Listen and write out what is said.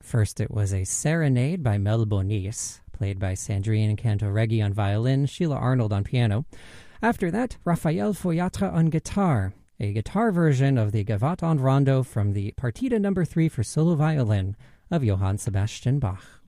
First, it was a serenade by Mel Bonis, played by Sandrine Cantoreggi on violin, Sheila Arnold on piano. After that, Raphael Foyatre on guitar, a guitar version of the Gavotte en Rondo from the Partita No. 3 for solo violin of Johann Sebastian Bach.